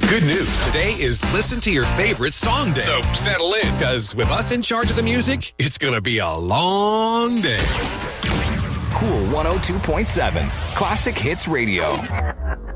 Good news. Today is Listen to Your Favorite Song Day. So settle in, because with us in charge of the music, it's going to be a long day. Cool 102.7 Classic Hits Radio.